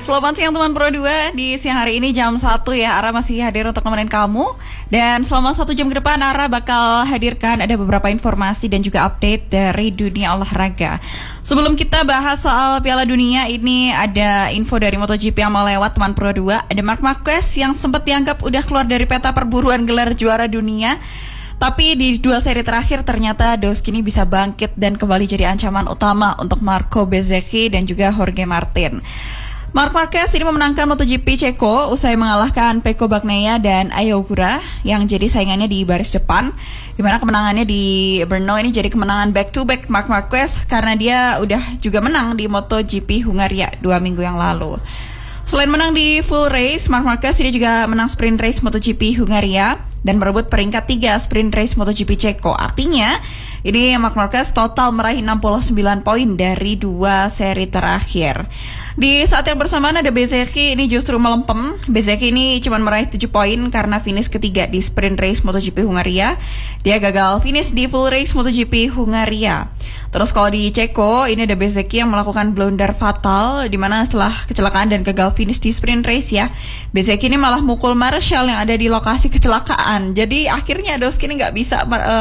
Selamat siang teman Pro 2. Di siang hari ini jam 1 ya, Ara masih hadir untuk nemenin kamu. Dan selama 1 jam ke depan Ara bakal hadirkan ada beberapa informasi dan juga update dari dunia olahraga. Sebelum kita bahas soal Piala Dunia, ini ada info dari MotoGP yang mau lewat teman Pro 2. Ada Marc Marquez yang sempat dianggap udah keluar dari peta perburuan gelar juara dunia. Tapi di 2 seri terakhir ternyata Doskin ini bisa bangkit dan kembali jadi ancaman utama untuk Marco Bezzecchi dan juga Jorge Martin. Marc Marquez ini memenangkan MotoGP Ceko usai mengalahkan Pecco Bagnaia dan Ai Ogura yang jadi saingannya di baris depan. Dimana kemenangannya di Brno ini jadi kemenangan back-to-back Marc Marquez karena dia udah juga menang di MotoGP Hungaria 2 minggu yang lalu. Selain menang di full race, Marc Marquez ini juga menang sprint race MotoGP Hungaria dan merebut peringkat 3 sprint race MotoGP Ceko. Artinya, ini Marc Marquez total meraih 69 poin dari 2 seri terakhir. Di saat yang bersamaan ada Bezzecchi ini justru melempem. Bezzecchi ini cuma meraih 7 poin karena finish ketiga di sprint race MotoGP Hungaria. Dia gagal finish di full race MotoGP Hungaria. Terus kalau di Ceko, ini ada Bezzecchi yang melakukan blunder fatal di mana setelah kecelakaan dan gagal finish di sprint race ya, Bezzecchi ini malah mukul Marshall yang ada di lokasi kecelakaan. Jadi akhirnya Doskin ini nggak bisa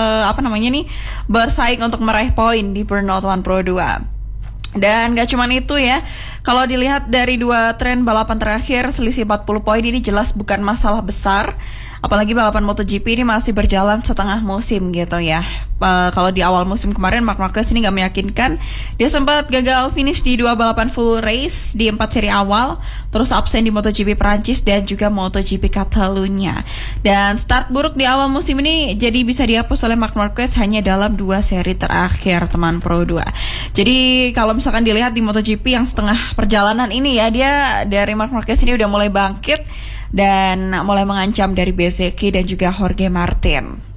bersaing untuk meraih poin di Brno Tuan Pro 2. Dan gak cuman itu ya, kalau dilihat dari 2 tren balapan terakhir, selisih 40 poin ini jelas bukan masalah besar. Apalagi balapan MotoGP ini masih berjalan setengah musim gitu ya. Kalau di awal musim kemarin Marc Marquez ini gak meyakinkan. Dia sempat gagal finish di 2 balapan full race di 4 seri awal, terus absen di MotoGP Prancis dan juga MotoGP Catalunya. Dan start buruk di awal musim ini jadi bisa dihapus oleh Marc Marquez hanya dalam 2 seri terakhir teman Pro 2. Jadi kalau misalkan dilihat di MotoGP yang setengah perjalanan ini ya, dia dari Marc Marquez ini udah mulai bangkit dan mulai mengancam dari Bezzecchi dan juga Jorge Martin.